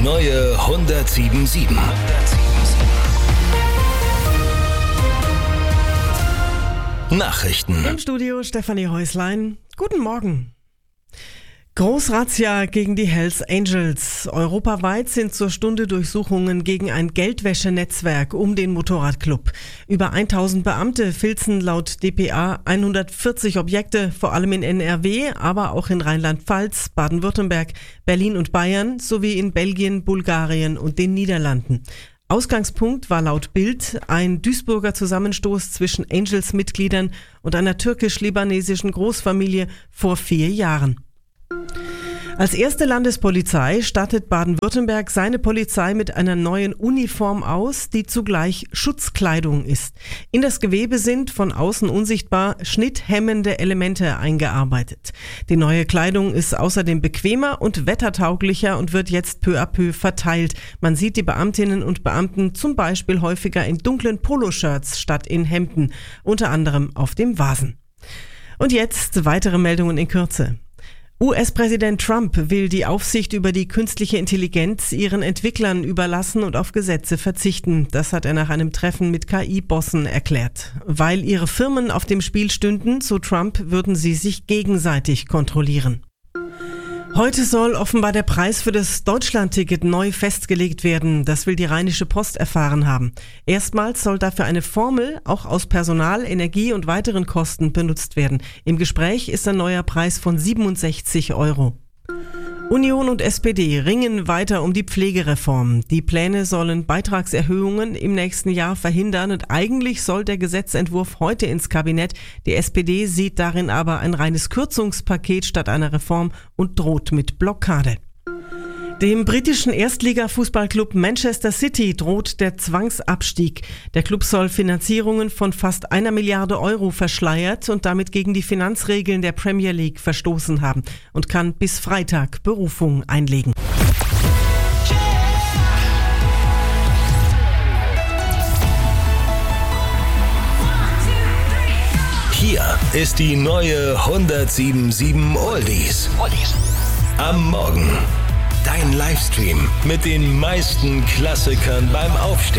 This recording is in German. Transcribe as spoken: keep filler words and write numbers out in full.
neue hundertsieben Komma sieben. Nachrichten. Im Studio Stefanie Häuslein. Guten Morgen. Großrazzia gegen die Hells Angels. Europaweit sind zur Stunde Durchsuchungen gegen ein Geldwäschenetzwerk um den Motorradclub. Über tausend Beamte filzen laut D P A hundertvierzig Objekte, vor allem in N R W, aber auch in Rheinland-Pfalz, Baden-Württemberg, Berlin und Bayern sowie in Belgien, Bulgarien und den Niederlanden. Ausgangspunkt war laut Bild ein Duisburger Zusammenstoß zwischen Angels-Mitgliedern und einer türkisch-libanesischen Großfamilie vor vier Jahren. Als erste Landespolizei stattet Baden-Württemberg seine Polizei mit einer neuen Uniform aus, die zugleich Schutzkleidung ist. In das Gewebe sind, von außen unsichtbar, schnitthemmende Elemente eingearbeitet. Die neue Kleidung ist außerdem bequemer und wettertauglicher und wird jetzt peu à peu verteilt. Man sieht die Beamtinnen und Beamten zum Beispiel häufiger in dunklen Poloshirts statt in Hemden, unter anderem auf dem Vasen. Und jetzt weitere Meldungen in Kürze. U S-Präsident Trump will die Aufsicht über die künstliche Intelligenz ihren Entwicklern überlassen und auf Gesetze verzichten. Das hat er nach einem Treffen mit K I-Bossen erklärt. Weil ihre Firmen auf dem Spiel stünden, so Trump, würden sie sich gegenseitig kontrollieren. Heute soll offenbar der Preis für das Deutschlandticket neu festgelegt werden. Das will die Rheinische Post erfahren haben. Erstmals soll dafür eine Formel auch aus Personal, Energie und weiteren Kosten benutzt werden. Im Gespräch ist ein neuer Preis von siebenundsechzig Euro. Union und S P D ringen weiter um die Pflegereform. Die Pläne sollen Beitragserhöhungen im nächsten Jahr verhindern und eigentlich soll der Gesetzentwurf heute ins Kabinett. Die S P D sieht darin aber ein reines Kürzungspaket statt einer Reform und droht mit Blockade. Dem britischen Erstliga-Fußballclub Manchester City droht der Zwangsabstieg. Der Club soll Finanzierungen von fast einer Milliarde Euro verschleiert und damit gegen die Finanzregeln der Premier League verstoßen haben und kann bis Freitag Berufung einlegen. Hier ist die neue hundertsieben Komma sieben Oldies. Am Morgen. Dein Livestream mit den meisten Klassikern beim Aufstehen.